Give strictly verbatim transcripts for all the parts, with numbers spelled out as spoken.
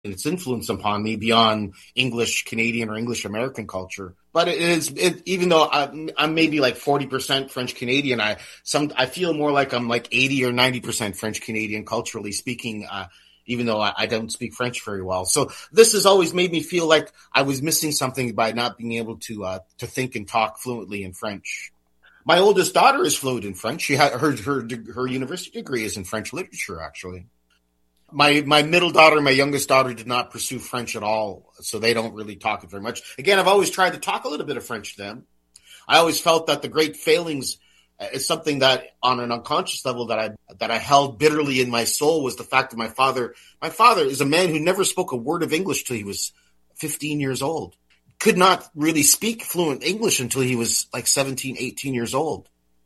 its influence upon me beyond English Canadian or English American culture. But it is, it, even though I'm, I'm maybe like forty percent French Canadian, I some I feel more like I'm like eighty or ninety percent French Canadian culturally speaking, uh, even though I, I don't speak French very well. So this has always made me feel like I was missing something by not being able to uh, to think and talk fluently in French. My oldest daughter is fluent in French. She had her her her university degree is in French literature, actually. My my middle daughter and my youngest daughter did not pursue French at all, so they don't really talk it very much. Again, I've always tried to talk a little bit of French to them. I always felt that the great failings is something that, on an unconscious level, that I that I held bitterly in my soul was the fact that my father my father is a man who never spoke a word of English till he was fifteen years old. Could not really speak fluent English until he was like seventeen, eighteen years old.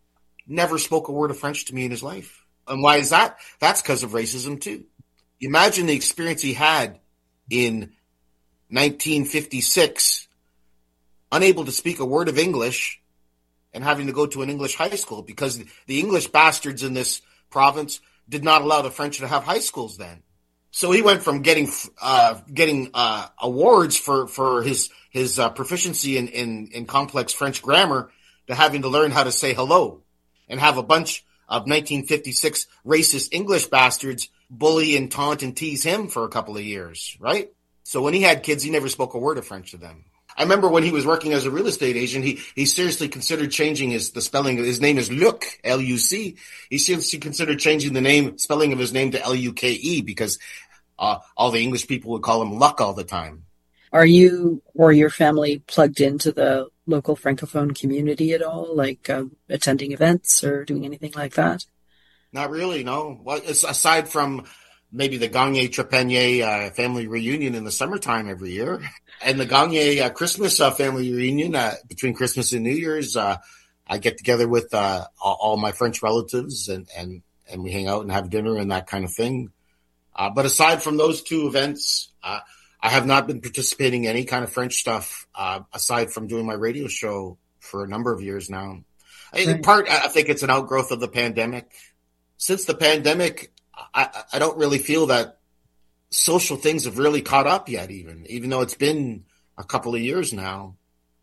Never spoke a word of French to me in his life. And why is that? That's because of racism too. Imagine the experience he had in nineteen fifty-six, unable to speak a word of English and having to go to an English high school because the English bastards in this province did not allow the French to have high schools then. So he went from getting uh, getting uh, awards for, for his his uh, proficiency in, in, in complex French grammar to having to learn how to say hello and have a bunch of nineteen fifty-six racist English bastards bully and taunt and tease him for a couple of years, right? So when he had kids, he never spoke a word of French to them. I remember when he was working as a real estate agent, he, he seriously considered changing his, the spelling of his name is Luc, L U C. He seriously considered changing the name, spelling of his name to L U K E because uh, all the English people would call him Luck all the time. Are you or your family plugged into the local Francophone community at all, like uh, attending events or doing anything like that? Not really, no. Well, aside from maybe the Gagné Trepanier uh, family reunion in the summertime every year, and the Gagné uh, Christmas uh, family reunion uh, between Christmas and New Year's, uh, I get together with uh, all, all my French relatives and, and, and we hang out and have dinner and that kind of thing. Uh, but aside from those two events, uh, I have not been participating in any kind of French stuff uh, aside from doing my radio show for a number of years now. Right. In part, I think it's an outgrowth of the pandemic. Since the pandemic, I, I don't really feel that social things have really caught up yet, even, even though it's been a couple of years now.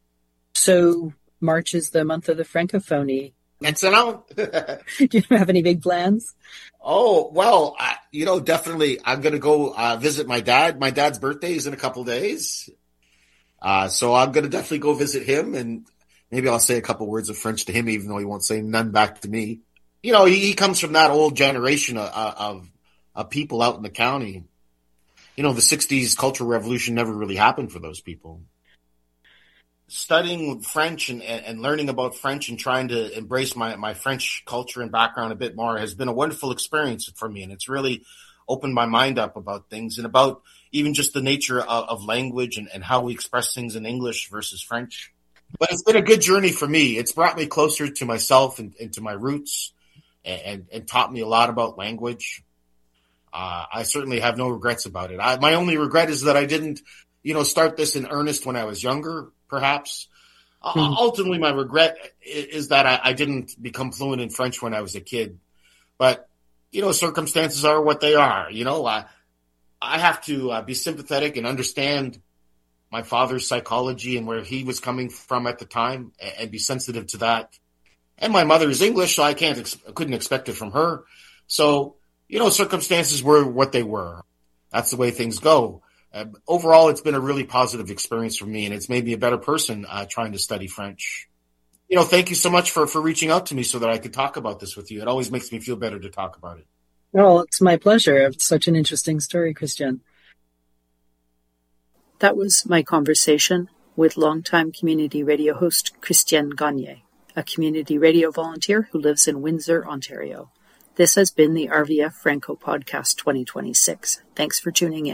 So March is the month of the Francophonie. It's an out. Do you have any big plans? Oh, well, I, you know, definitely I'm going to go uh, visit my dad. My dad's birthday is in a couple of days. Uh, so I'm going to definitely go visit him and maybe I'll say a couple words of French to him, even though he won't say none back to me. You know, he, he comes from that old generation of, of, of people out in the county. You know, the sixties Cultural Revolution never really happened for those people. Studying French and, and learning about French and trying to embrace my, my French culture and background a bit more has been a wonderful experience for me. And it's really opened my mind up about things and about even just the nature of, of language and, and how we express things in English versus French. But it's been a good journey for me. It's brought me closer to myself and, and to my roots. And, and taught me a lot about language. Uh, I certainly have no regrets about it. I, my only regret is that I didn't, you know, start this in earnest when I was younger, perhaps. Mm-hmm. Uh, ultimately, my regret is, is that I, I didn't become fluent in French when I was a kid. But, you know, circumstances are what they are. You know, I, I have to uh, be sympathetic and understand my father's psychology and where he was coming from at the time and, and be sensitive to that. And my mother is English, so I can't, ex- couldn't expect it from her. So, you know, circumstances were what they were. That's the way things go. Uh, overall, it's been a really positive experience for me, and it's made me a better person uh, trying to study French. You know, thank you so much for, for reaching out to me so that I could talk about this with you. It always makes me feel better to talk about it. Well, it's my pleasure. It's such an interesting story, Christian. That was my conversation with longtime community radio host Christian Gagné, a community radio volunteer who lives in Windsor, Ontario. This has been the R V F Franco Podcast twenty twenty-six. Thanks for tuning in.